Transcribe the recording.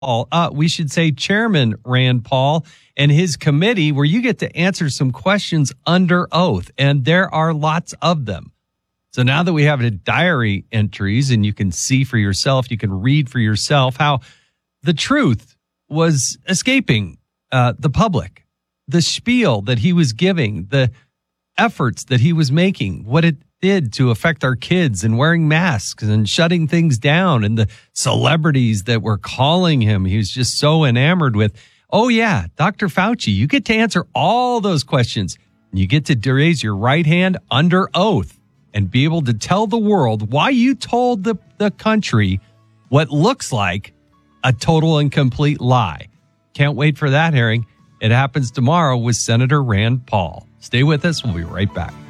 Paul, we should say Chairman Rand Paul and his committee, where you get to answer some questions under oath, and there are lots of them. So now that we have the diary entries and you can see for yourself, you can read for yourself how the truth was escaping the public, the spiel that he was giving, the efforts that he was making, what it did to affect our kids and wearing masks and shutting things down, and the celebrities that were calling him. He was just so enamored with, oh yeah, Dr. Fauci, you get to answer all those questions. You get to raise your right hand under oath and be able to tell the world why you told the country what looks like a total and complete lie. Can't wait for that hearing. It happens tomorrow with Senator Rand Paul. Stay with us. We'll be right back.